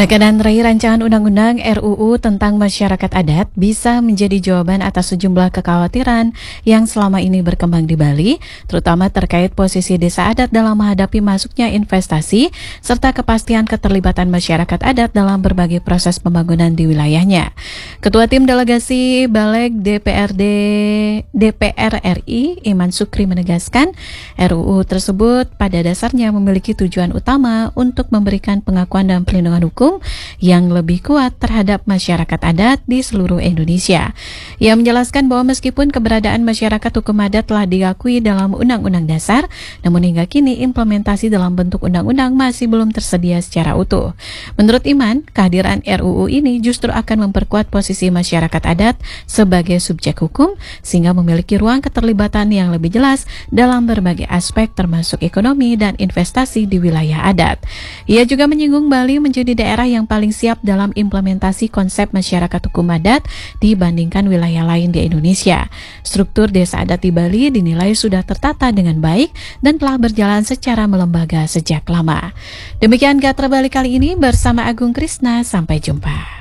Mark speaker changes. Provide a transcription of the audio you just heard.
Speaker 1: Penekanan raih rancangan undang-undang RUU tentang masyarakat adat bisa menjadi jawaban atas sejumlah kekhawatiran yang selama ini berkembang di Bali, terutama terkait posisi desa adat dalam menghadapi masuknya investasi, serta kepastian keterlibatan masyarakat adat dalam berbagai proses pembangunan di wilayahnya. Ketua Tim Delegasi Balik DPR RI, Iman Sukri menegaskan, RUU tersebut pada dasarnya memiliki tujuan utama untuk memberikan pengakuan dan perlindungan hukum yang lebih kuat terhadap masyarakat adat di seluruh Indonesia. Ia menjelaskan bahwa meskipun keberadaan masyarakat hukum adat telah diakui dalam Undang-Undang Dasar, namun hingga kini implementasi dalam bentuk undang-undang masih belum tersedia secara utuh. Menurut Iman, kehadiran RUU ini justru akan memperkuat posisi masyarakat adat sebagai subjek hukum, sehingga memiliki ruang keterlibatan yang lebih jelas dalam berbagai aspek termasuk ekonomi dan investasi di wilayah adat. Ia juga menyinggung Bali menjadi daerah yang paling siap dalam implementasi konsep masyarakat hukum adat dibandingkan wilayah lain di Indonesia. Struktur desa adat di Bali dinilai sudah tertata dengan baik dan telah berjalan secara melembaga sejak lama. Demikian Gatra Bali kali ini bersama Agung Krisna, sampai jumpa.